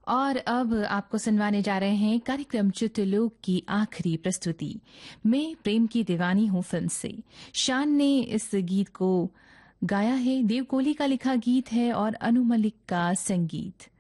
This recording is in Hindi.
और अब आपको सुनवाने जा रहे हैं कार्यक्रम चित्रलोक की आखिरी प्रस्तुति। मैं प्रेम की दीवानी हूँ फिल्म से। शान ने इस गीत को गाया है। देव कोहली का लिखा गीत है और अनु मलिक का संगीत।